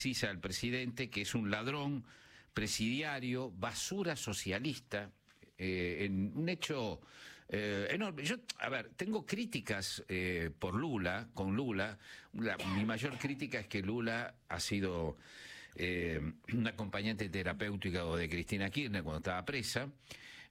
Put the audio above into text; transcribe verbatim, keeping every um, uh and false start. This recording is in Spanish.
precisa al presidente que es un ladrón presidiario, basura socialista, eh, en un hecho eh, enorme. Yo, a ver, tengo críticas eh, por Lula, con Lula. La, mi mayor crítica es que Lula ha sido eh, un acompañante terapéutico de Cristina Kirchner cuando estaba presa.